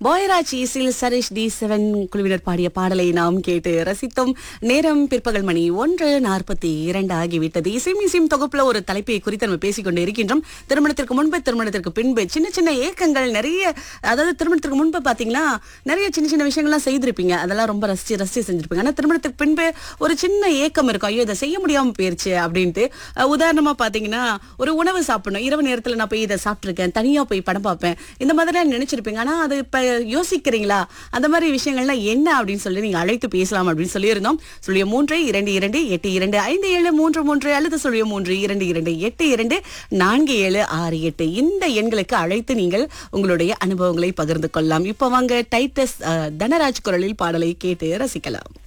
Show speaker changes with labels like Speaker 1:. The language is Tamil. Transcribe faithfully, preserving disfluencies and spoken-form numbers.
Speaker 1: பாய்ராஜ் இசையில் சரேஷ் டி செவன் குழுவினர் பாடிய பாடலை நாம் கேட்டு ரசித்தோம். நேரம் பிற்பகல் மணி ஒன்று நாற்பத்தி இரண்டு ஆகிவிட்டது. இசையும் இசையும் தொகுப்புல ஒரு தலைப்பை குறித்து நம்ம பேசிக்கொண்டு இருக்கின்றோம். திருமணத்திற்கு முன்பு திருமணத்திற்கு பின்பு சின்ன சின்ன ஏக்கங்கள் நிறைய, அதாவது திருமணத்திற்கு முன்பு பாத்தீங்கன்னா நிறைய சின்ன சின்ன விஷயங்கள்லாம் செய்திருப்பீங்க, அதெல்லாம் ரொம்ப ரசிச்சு ரசிச்சு செஞ்சிருப்பீங்க. ஆனா திருமணத்துக்கு பின்பு ஒரு சின்ன ஏக்கம் இருக்கும், ஐயோ இதை செய்ய முடியாம போயிருச்சு அப்படின்ட்டு. அஹ் உதாரணமா பாத்தீங்கன்னா ஒரு உணவு சாப்பிடணும், இரவு நேரத்துல நான் போய் இதை சாப்பிட்டுருக்கேன், தனியா போய் படம் பார்ப்பேன், இந்த மாதிரி நினைச்சிருப்பீங்க. ஆனா அது இப்ப யோசிக்கிறீங்களா? அந்த மாதிரி விஷயங்கள்லாம் என்ன அப்படின்னு சொல்லி நீங்க அழைத்து பேசலாம் அப்படின்னு சொல்லி இருந்தோம். சொல்லிய மூன்று இரண்டு இரண்டு எட்டு இரண்டு ஐந்து ஏழு மூன்று மூன்று அல்லது சொல்லிய மூன்று இரண்டு இரண்டு எட்டு இரண்டு நான்கு ஏழு ஆறு எட்டு இந்த எண்களுக்கு அழைத்து நீங்கள் உங்களுடைய அனுபவங்களை பகிர்ந்து கொள்ளலாம். இப்ப வாங்க டைட்டஸ் அஹ், தனராஜ் குரலில் பாடலை கேட்டு ரசிக்கலாம்.